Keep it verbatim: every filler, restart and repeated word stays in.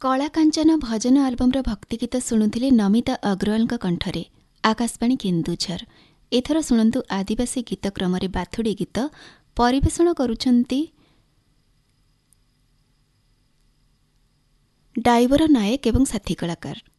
କଳାକାଞ୍ଚନ ଭଜନ ଆଲବମ୍ର ଭକ୍ତିଗୀତ ଶୁଣୁଥିଲେ ନମିତା ଅଗ୍ରୱାଲଙ୍କ କଣ୍ଠରେ। ଆକାଶବାଣୀ କେନ୍ଦୁଝର। ଏଥର ଶୁଣନ୍ତୁ ଆଦିବାସୀ ଗୀତ କ୍ରମରେ ବାଥୁଡ଼ି ଗୀତ। ପରିବେଷଣ କରୁଛନ୍ତି ଡାଇବର ନାୟକ ଏବଂ ସାଥୀ କଳାକାର।